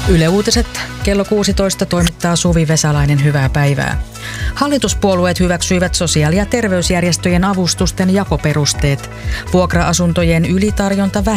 Yle Uutiset kello 16 toimittaa Suvi Vesalainen. Hyvää päivää. Hallituspuolueet hyväksyivät sosiaali- ja terveysjärjestöjen avustusten jakoperusteet. Vuokra-asuntojen ylitarjonta vähenee